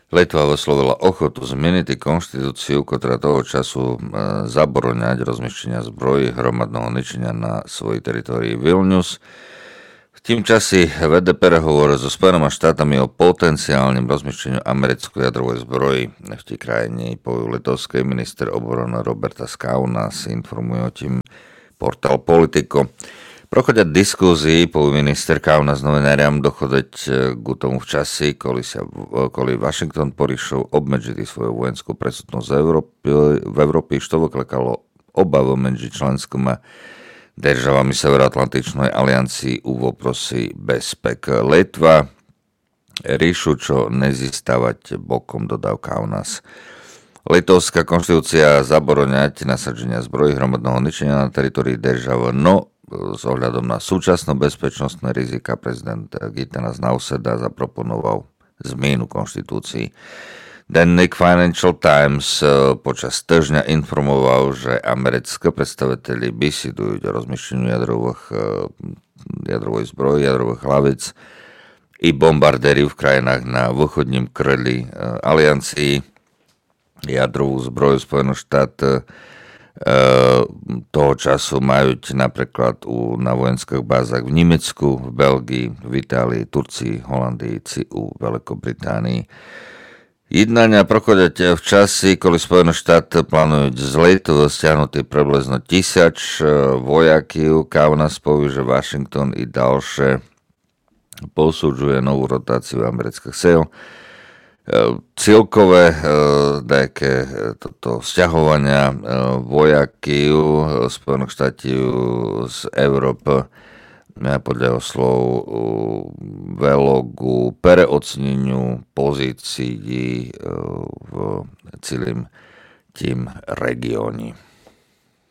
Litva vyslovila ochotu zmeniť konštitúciu, ktorá toho času zaboroňať rozmieščenia zbrojí hromadného ničenia na svojej teritórii Vilnius. V tým časi vedie prehovor so Spojenými štátami o potenciálnym rozmieščeniu americkej jadrovej zbroji v tej krajine. Povie litovský minister obrany Robertas Kaunas, informuje o tým portál Politico. Prochodať diskuzii, povie minister Kaunas novináriam, dochodeť k tomu v časi, koli Washington porišov obmedziti svoju vojenskú presutnosť v Európe, što vyklekalo obavu medzi členskými državami Severoatlantičnej aliancii u voprosi bezpek. Litva ríšu, čo nezistávať bokom, dodal Kaunas. Litovská konštitúcia zaboroňať nasadženia zbrojí hromadného ničenia na teritorii držav, no s ohľadom na súčasné bezpečnostné rizika prezident Gitanas Nauseda zaproponoval zmenu konštitúcií. Denník Financial Times počas týždňa informoval, že americké predstaviteľi besidujú o rozmieščeniu jadrovej zbroji, jadrových hlavic i bombardérií v krajinách na východním kryli aliancii. Jadrovú zbroju Spojených štát toho času majú napríklad na vojenských bázach v Nemecku, v Belgii, v Itálii, Turcii, Holandii, u Veľkobritánii. Jednania prochodať v časi, koli Spojené štáty plánujú z Litvy stiahnuť približno 1000 vojakov. Kaunas povie, že Washington i ďalšie posudzuje novú rotáciu amerických síl. Cieľkové nejaké toto sťahovania vojakov Spojených štátov z Európy podľa jeho slov veľogu pereocneniu pozícií v celým tým regióne.